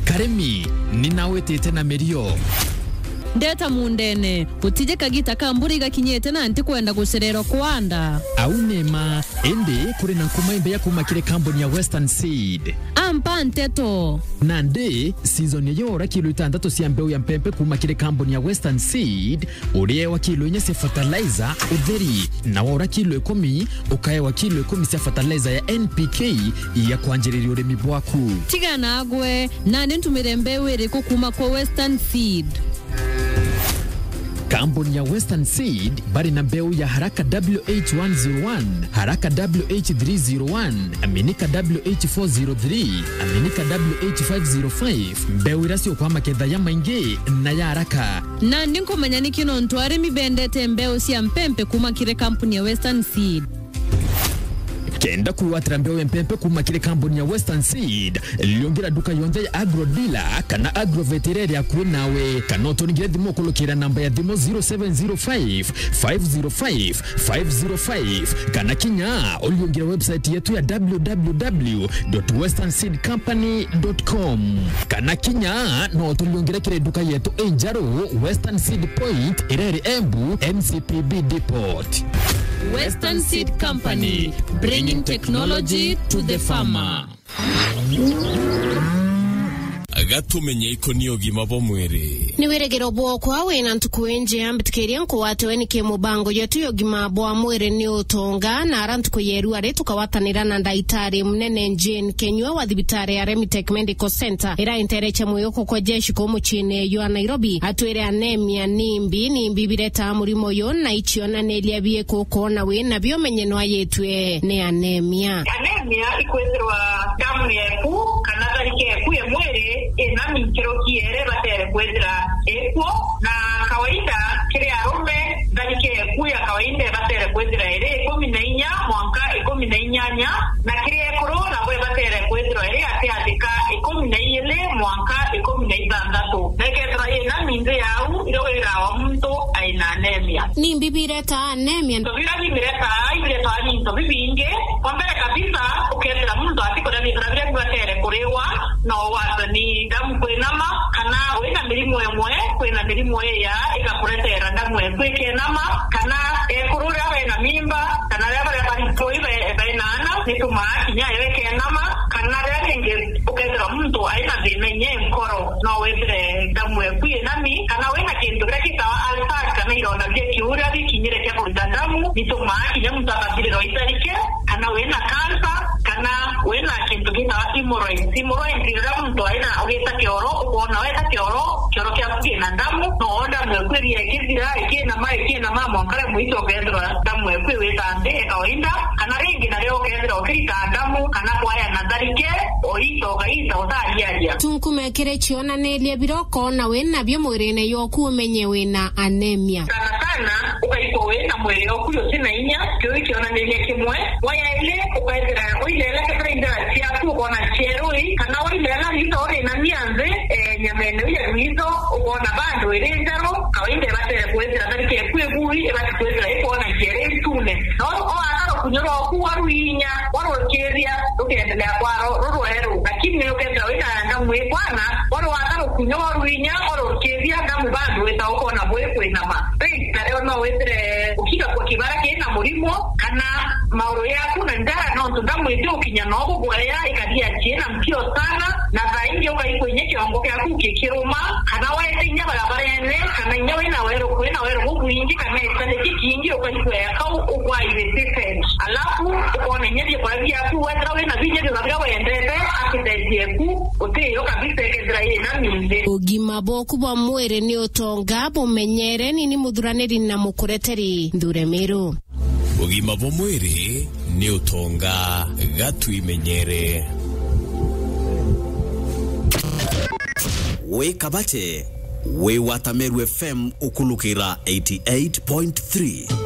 Karemi ninawetete na merio Ndeta mundene utije kagita kamburi gakinyete na anti kwenda guserero kwanda aunema ende kuri na kumaimbe ya kumakire kamboni ya Western Seed ampa nteto nande season yora kilo 6 cia mbeu ya mpempe kumakire kamboni ya Western Seed urie wa kilo nye se fertilizer utheri na wora kilo 10 ukae wa kilo 10 cia fertilizer ya NPK ya kwanjiririo urimi bwaku tigana agwe nande ntumire mbeu iri kukuma kwa Western Seed. Kamboni ya Western Seed bari na mbeu ya haraka WH101, haraka WH301, aminika WH403, aminika WH505, mbeu irasio kwa maketha ya maingi na ya haraka. Na ndinko manyani kino ntuare mibendete mbeu siya mpempe kumakire kampuni ya Western Seed. Kenda kuwatira mbeu ya mpempe kumakire kamboni ya Western Seed liongira duka yonze ya agro dealer kana agro veterinary ya kwe nawe kanoto nigire dhimo kulokira namba ya dhimo 0705 505 505 kana kinya uliongira website yetu ya www.westernseedcompany.com kana kinya no tuliongira kire duka yetu Enjaro Western Seed Point ireri Embu MCPB Depot. Western Seed Company, bringing technology to the farmer. Agatumenye ikoni ogima bomwere niweregero bwokwa wena ntukuenje ambitikeria nkuwate ni kemubango yetu yogima bwa mwere ni utonga na arantu kuyeru are tukawatanira na ndaitari mnene Jane Kenywa wa thibitari ya Remitech Medical Center ira intereche muyoko kwa jeshi ko muchine yo Nairobi atwere anemia nimbi bireta murimo yo na ichiona nelia bie koko na we na biomenye no ayetwe ne anemia ikwezerwa damu yeku kanada ikeku ye mwere na mikiro kiere batere kwezera epo na kawaida kile arume dalike kuya kawaida batere kwezera ere 14 mwaka 14 na kile corona bwe batere kwezera ere atiatika 14 mwaka 16 na ketra ina minze yau irowera wa mtu aina anemia ni mbibireta anemia ndo bireta ni ndo bibinge kwa mbele kabisa ukendera mtu atiko na vile batere kurewa no wazani damu kwenama kana wena milimo yemwe kwena milimo ya ikakuletera damu yekweke nama kana kurura wena mimba kana leba bali toibe bainana nituma kinyaye weke nama kana renge ukendera mtu aina zimenye mkoro no wezere damu yekwe nami kana wena kindu rekita alfa kana ironda bye kiura bikinyire kya kulita damu nituma kinyamu tabadile roitarike kana wena kansa kana wena kindu kina hemorrhoid ndira mtu aina ogeta kioro ukoona weta kioro kya kugena damu no damu yekwiri yakizira ikina mama ngare muito gendra damu yekwiri wetande kawaida kana ringi na leo gendra okirita damu kana kwaya na darike oito gaita otaria tunkumekere chiona nelia biroko na wena byo mwirene yo kumenye wena anemia sana ukaiko wena mwere okuyo sina inya kyo ikiona nelia kimwe waya ile ukaidra oile la kainda sia kuona cherui kana oile la hizo ore na mianze nyamene ya hizo uona bando ile ndaro kawaida batere kuweza darike kwebui batere kuona chere tune no ana kunyoro kuwa ruinya warokeria ukiendelea kwaro rorero lakini ukenda wena ndamwe kwana waro wataro kunyoro ruinya warokeria ndamu bando weta ukona bwekwe nama leo no wetere ukika kwa kibara kena murimo kana mauro yako na ndara no ndamu ndio ukinyano bwaya ikadia chena mpio sana na zaidi ukaiko yenye kiwango kyako kikiruma kana waete nya barabara ene kana nyawe na wero kwena wero bubuingi kana isale kikingi ukaiko yakao ukwa ile defense alafu ukoone nyeje kwa yako wetra na vije za bwa endete akidaiye ku uteyo kabisa kedra yena minde ogima boku bwa mwere ni utonga bumenyere ni mudhuraneri na mukureteri nduremero ogima bomwere ni utonga gatwimenyere we kabate we Watameru FM ukulukira 88.3